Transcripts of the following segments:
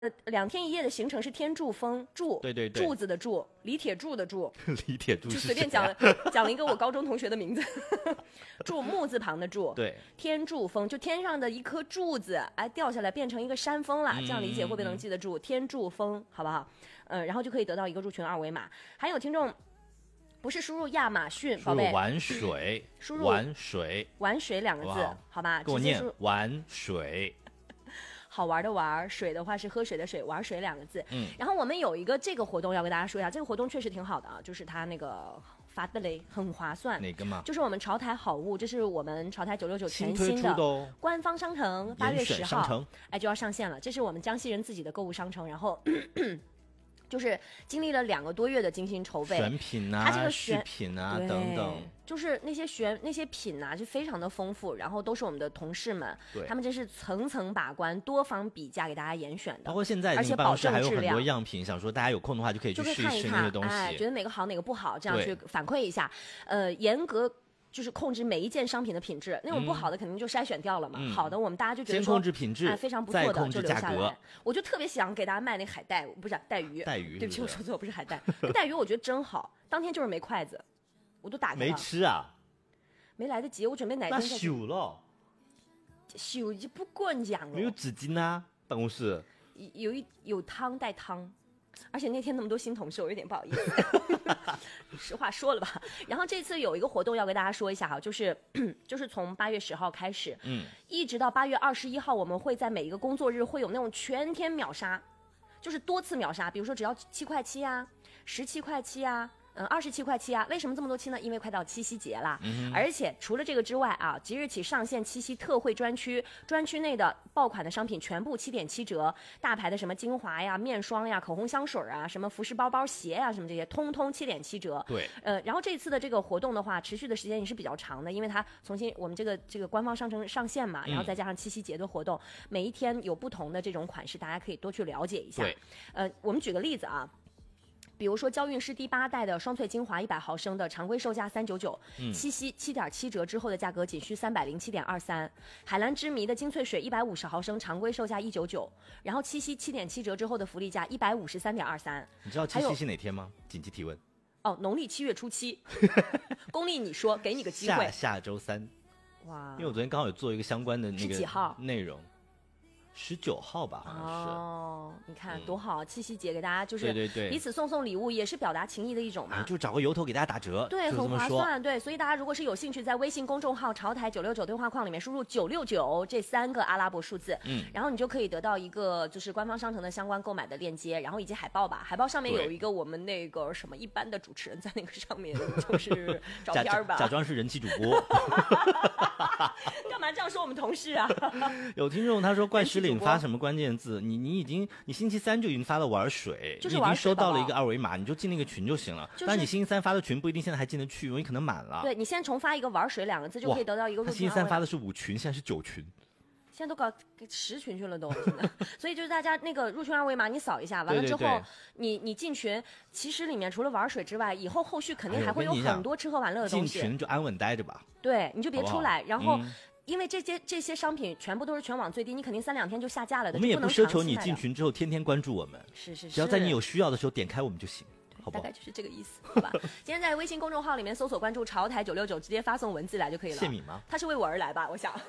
2天1夜的行程是天柱峰， 对， 柱子的柱，李铁柱的柱， 李铁柱就随便讲了一个我高中同学的名字，柱木字旁的柱， 对， 天柱峰就天上的一颗柱子，哎掉下来变成一个山峰了，这样理解会不会能记得住？天柱峰好不好？然后就可以得到一个入群2维码。还有听众不是输入亚马逊，宝贝， 玩水， 输入玩水 2个字，好吧？ 跟我念玩水。 好玩的玩，水的话是喝水的水，玩水2个字。然后我们有一个这个活动要跟大家说一下，这个活动确实挺好的啊，就是它那个发的嘞很划算。 哪个嘛？ 就是我们潮台好物，这是我们潮台969全新的官方商城，8月10号，哎就要上线了。这是我们江西人自己的购物商城，然后就是经历了2个多月的精心筹备， 选品啊， 它这个饰品啊等等， 就是那些品啊是非常的丰富，然后都是我们的同事们，他们真是层层把关，多方比价给大家严选的。 包括现在， 而且保证还有很多样品，想说大家有空的话就可以去试一试那些东西， 哎，觉得哪个好哪个不好，这样去反馈一下。严格就是控制每一件商品的品质，那种不好的肯定就筛选掉了嘛。好的，我们大家就觉得说先控制品质， 非常不错的就留下来。我就特别想给大家卖那海带，不是带鱼，对不起，我说错，不是海带。带鱼我觉得真好，当天就是没筷子，我都打开了没吃啊， 没来得及，我准备哪天那朽了， 朽就不过你讲了。 没有纸巾啊，办公室有汤带汤。而且那天那么多新同事，我有点不好意思，实话说了吧。然后这次有一个活动要跟大家说一下哈，就是从8月10号开始，一直到8月21号，我们会在每一个工作日会有那种全天秒杀，就是多次秒杀，比如说只要7块7啊，17块7啊。27块7啊，为什么这么多期呢？因为快到七夕节了，而且除了这个之外啊，即日起上线七夕特惠专区，专区内的爆款的商品全部7.7折，大牌的什么精华呀、面霜呀、口红、香水啊、什么服饰、包包、鞋啊，什么这些，通通7.7折。 对， 然后这次的这个活动的话，持续的时间也是比较长的，因为它重新我们这个官方商城上线嘛，然后再加上七夕节的活动，每一天有不同的这种款式，大家可以多去了解一下。 对， 我们举个例子啊。比如说娇韵诗第8代的双萃精华100毫升的常规售价399，七夕7.7折之后的价格仅需307.23。海蓝之谜的精粹水150毫升常规售价199，然后七夕7.7折之后的福利价153.23。 你知道七夕是哪天吗？紧急提问。 哦，农历7月初7。公历你说，给你个机会。 下周3。 哇！ 因为我昨天刚好有做一个相关的那个几号内容。19号吧，好像是。 哦，你看多好！七夕节给大家就是对彼此送礼物，也是表达情谊的一种嘛。 就找个由头给大家打折， 对，很划算。对，所以大家如果是有兴趣，在微信公众号潮台969对话框里面输入969这3个阿拉伯数字，然后你就可以得到一个就是官方商城的相关购买的链接，然后以及海报吧。海报上面有一个我们那个什么一般的主持人在那个上面就是照片吧， 假装是人气主播。 干嘛这样说我们同事啊？ 有听众他说怪石岭发什么关键字？你星期3就已经发了玩水， 就是你已经收到了一个2维码，你就进那个群就行了。但你星期3发的群不一定现在还进得去，因为可能满了。 对，你先重发一个玩水2个字就可以得到一个入群。他星期3发的是5群，现在是9群。 现在都搞10群去了都，所以就是大家那个入群2维码你扫一下，完了之后你进群，其实里面除了玩水之外，以后后续肯定还会有很多吃喝玩乐的东西。 进群就安稳待着吧。 对，你就别出来，然后。因为这些商品全部都是全网最低，你肯定3-2天就下架了的。 我们也不奢求你进群之后天天关注我们， 是， 只要在你有需要的时候点开我们就行，好不好？ 大概就是这个意思，好吧？今天在微信公众号里面搜索关注潮台969，直接发送文字来就可以了。 谢米吗？ 他是为我而来吧？我想。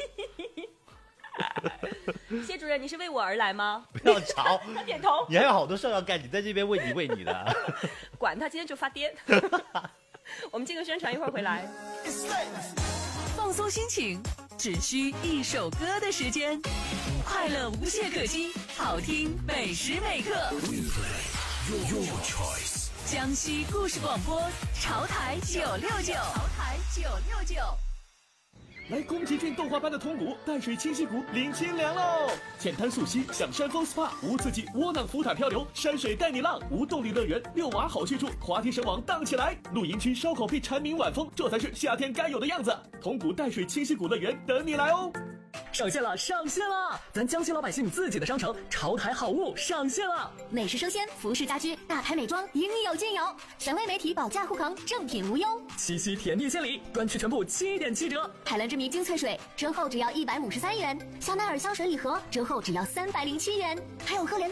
谢主任，你是为我而来吗？ 不要吵， 他点头。 你还有好多事要干，你在这边为你的。 管他，今天就发癫。我们进个宣传，一会儿回来。 放松心情，只需1首歌的时间，快乐无懈可击，好听每时每刻。江西故事广播，潮台969，潮台969。 来宫崎骏动画般的通谷淡水清溪谷领清凉喽！浅滩溯溪，享山峰 SPA， 无刺激窝囊浮毯漂流，山水带你浪，无动力乐园遛娃好去处，滑梯绳网荡起来，露营区烧烤配蝉鸣晚风，这才是夏天该有的样子。通谷淡水清溪谷乐园等你来哦！ 上线了！咱江西老百姓自己的商城潮台好物上线了！ 美食生鲜、服饰家居、大牌美妆应有尽有，权威媒体保价护航，正品无忧。 七夕甜蜜献礼，专区全部7.7折。 海蓝之谜精粹水折后只要153元，香奈儿香水礼盒折后只要307元，还有赫莲